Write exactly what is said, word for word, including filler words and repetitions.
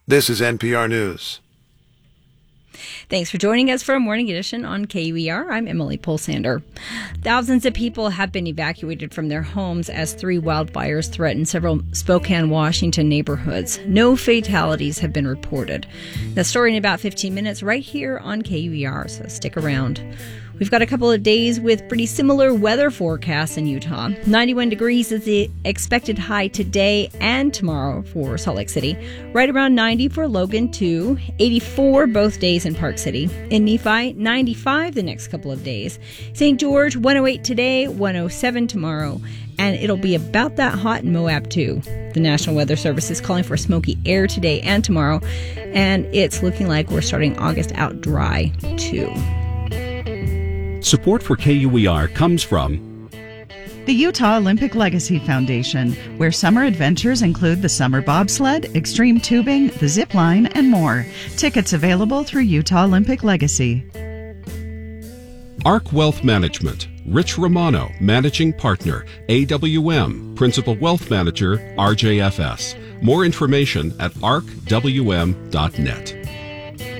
This is N P R News. Thanks for joining us for a morning edition on K U E R. I'm Emily Polsander. Thousands of people have been evacuated from their homes as three wildfires threaten several Spokane, Washington neighborhoods. No fatalities have been reported. The story in about fifteen minutes right here on K U E R, so stick around. We've got a couple of days with pretty similar weather forecasts in Utah. ninety-one degrees is the expected high today and tomorrow for Salt Lake City. Right around ninety for Logan, too. eighty-four both days in Park City. In Nephi, ninety-five the next couple of days. Saint George, one oh eight today, one oh seven tomorrow. And it'll be about that hot in Moab, too. The National Weather Service is calling for smoky air today and tomorrow. And it's looking like we're starting August out dry, too. Support for K U E R comes from the Utah Olympic Legacy Foundation, where summer adventures include the summer bobsled, extreme tubing, the zip line, and more. Tickets available through Utah Olympic Legacy. Ark Wealth Management. Rich Romano, Managing Partner, A W M, Principal Wealth Manager, R J F S. More information at arc w m dot net.